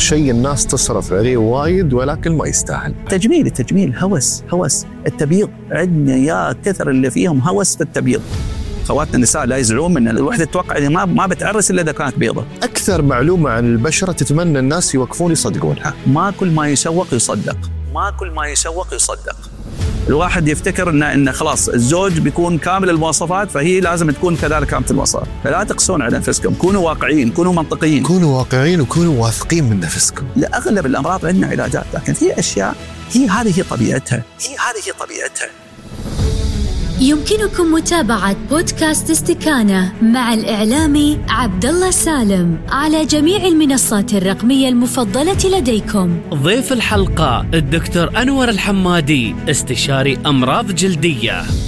شيء الناس تصرف عليه وايد ولكن ما يستاهل. التجميل هوس التبييض. عندنا يا كثر اللي فيهم هوس في التبييض. خواتنا النساء لا يزعلون من الوحدة، تتوقع إن ما بتعرس إلا إذا كانت بيضة. أكثر معلومة عن البشرة تتمنى الناس يوقفون يصدقونها. ما كل ما يشوق يصدق. الواحد يفتكر إن خلاص الزوج بيكون كامل المواصفات، فهي لازم تكون كذلك كاملة المواصفات. فلا تقسون على أنفسكم، كونوا واقعيين، كونوا منطقيين، كونوا واقعيين وكونوا واثقين من نفسكم. لأغلب الأمراض عندنا علاجات، لكن في أشياء هذه طبيعتها. يمكنكم متابعة بودكاست استكانة مع الإعلامي عبدالله سالم على جميع المنصات الرقمية المفضلة لديكم. ضيف الحلقة الدكتور أنور الحمادي، استشاري أمراض جلدية.